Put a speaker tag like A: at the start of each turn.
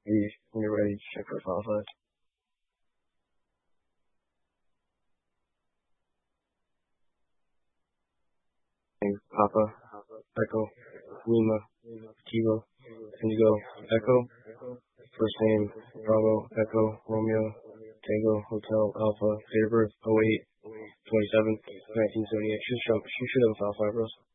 A: when you're ready, check for file size. Papa, Echo, Lima, Kilo, Indigo, Echo, first name, Bravo, Echo, Romeo, Tango, Hotel, Alpha, date of birth, 08/27/1978. She should have a file 5 for us.